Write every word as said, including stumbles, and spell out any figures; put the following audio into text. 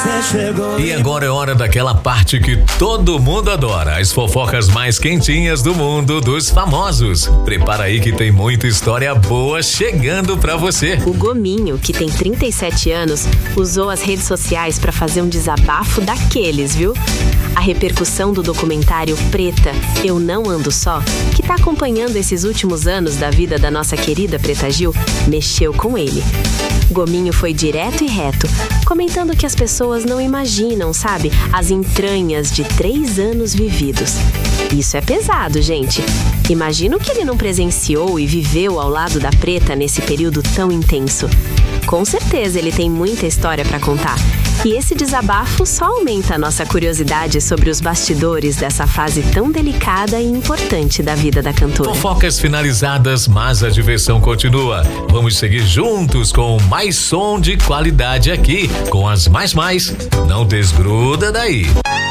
E agora é hora daquela parte que todo mundo adora, as fofocas mais quentinhas do mundo dos famosos. Prepara aí que tem muita história boa chegando pra você. O Gominho, que tem trinta e sete anos, usou as redes sociais pra fazer um desabafo daqueles, viu? A repercussão do documentário Preta, Eu Não Ando Só, que tá acompanhando esses últimos anos da vida da nossa querida Preta Gil, mexeu com ele. Gominho foi direto e reto, comentando que as pessoas não imaginam, sabe, as entranhas de três anos vividos. Isso é pesado, gente. Imagina o que ele não presenciou e viveu ao lado da Preta nesse período tão intenso. Com certeza ele tem muita história pra contar. E esse desabafo só aumenta a nossa curiosidade sobre os bastidores dessa fase tão delicada e importante da vida da cantora. Fofocas finalizadas, mas a diversão continua. Vamos seguir juntos com mais som de qualidade aqui, com as mais mais. Não desgruda daí.